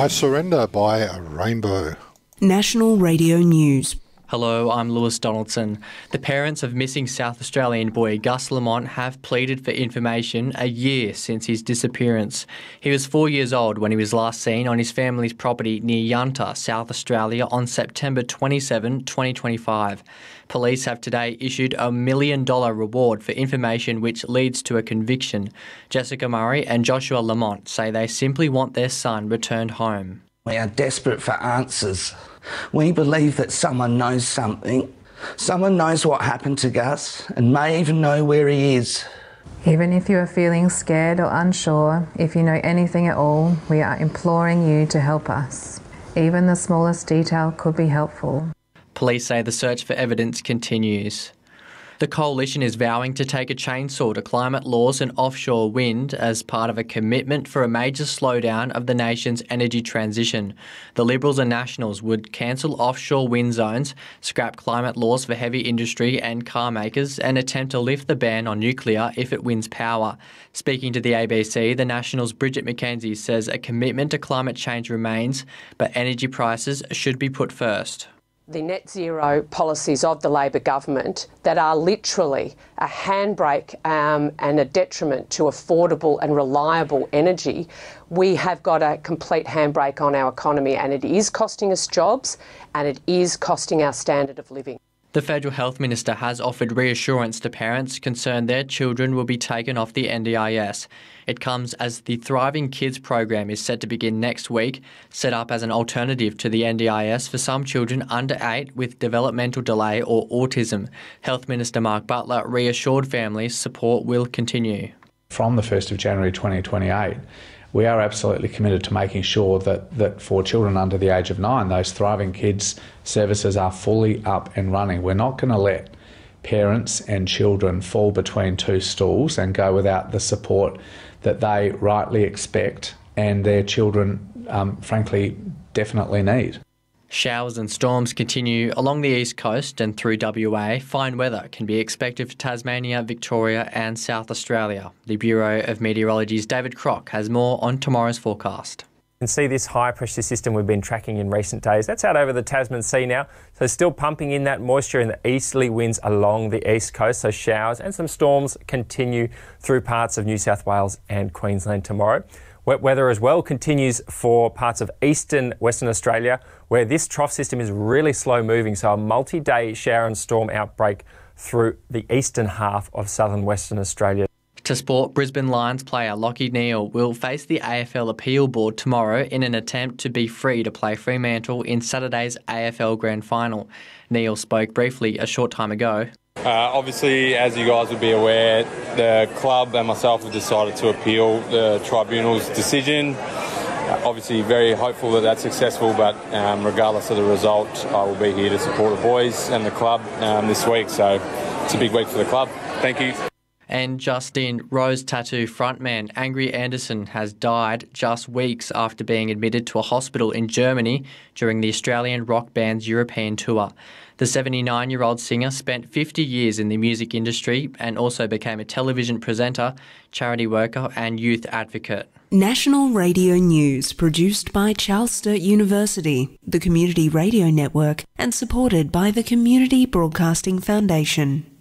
I Surrender by Rainbow. National Radio News. Hello, I'm Lewis Donaldson. The parents of missing South Australian boy Gus Lamont have pleaded for information a year since his disappearance. He was 4 years old when he was last seen on his family's property near Yunta, South Australia on September 27, 2025. Police have today issued a $1 million reward for information which leads to a conviction. Jessica Murray and Joshua Lamont say they simply want their son returned home. We are desperate for answers. We believe that someone knows something. Someone knows what happened to Gus and may even know where he is. Even if you are feeling scared or unsure, if you know anything at all, we are imploring you to help us. Even the smallest detail could be helpful. Police say the search for evidence continues. The Coalition is vowing to take a chainsaw to climate laws and offshore wind as part of a commitment for a major slowdown of the nation's energy transition. The Liberals and Nationals would cancel offshore wind zones, scrap climate laws for heavy industry and car makers, and attempt to lift the ban on nuclear if it wins power. Speaking to the ABC, the Nationals' Bridget McKenzie says a commitment to climate change remains, but energy prices should be put first. The net zero policies of the Labor government that are literally a handbrake and a detriment to affordable and reliable energy, we have got a complete handbrake on our economy, and it is costing us jobs and it is costing our standard of living. The Federal Health Minister has offered reassurance to parents concerned their children will be taken off the NDIS. It comes as the Thriving Kids program is set to begin next week, set up as an alternative to the NDIS for some children under 8 with developmental delay or autism. Health Minister Mark Butler reassured families support will continue. From the 1st of January 2028, we are absolutely committed to making sure that for children under the age of 9, those Thriving Kids services are fully up and running. We're not going to let parents and children fall between two stools and go without the support that they rightly expect and their children, frankly, definitely need. Showers and storms continue along the east coast and through WA. Fine weather can be expected for Tasmania, Victoria and South Australia. The Bureau of Meteorology's David Crock has more on tomorrow's forecast. You can see this high pressure system we've been tracking in recent days. That's out over the Tasman Sea now. So still pumping in that moisture and the easterly winds along the east coast. So showers and some storms continue through parts of New South Wales and Queensland tomorrow. Wet weather as well continues for parts of eastern Western Australia, where this trough system is really slow moving, so a multi-day shower and storm outbreak through the eastern half of southern Western Australia. To sport, Brisbane Lions player Lockie Neale will face the AFL Appeal Board tomorrow in an attempt to be free to play Fremantle in Saturday's AFL Grand Final. Neale spoke briefly a short time ago. Obviously, as you guys would be aware, the club and myself have decided to appeal the tribunal's decision. Obviously, very hopeful that that's successful, but regardless of the result, I will be here to support the boys and the club this week. So it's a big week for the club. Thank you. And Justin Rose Tattoo frontman Angry Anderson has died just weeks after being admitted to a hospital in Germany during the Australian rock band's European tour. The 79-year-old singer spent 50 years in the music industry and also became a television presenter, charity worker and youth advocate. National Radio News, produced by Charles Sturt University, the Community Radio Network, and supported by the Community Broadcasting Foundation.